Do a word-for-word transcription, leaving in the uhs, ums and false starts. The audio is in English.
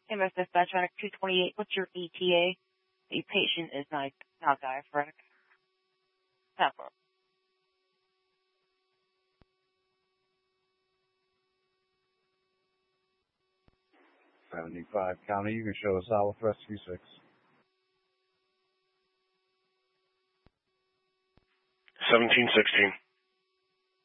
M S Dispatch Track two twenty-eight, what's your E T A? The patient is not, not diaphragmatic. Not for seventy-five County, you can show us out with Rescue six. seventeen sixteen.